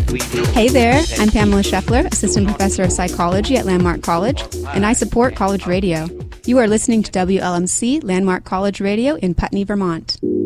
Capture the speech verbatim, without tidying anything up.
Hey there, I'm Pamela Scheffler, Assistant Professor of Psychology at Landmark College, and I support college radio. You are listening to W L M C Landmark College Radio in Putney, Vermont.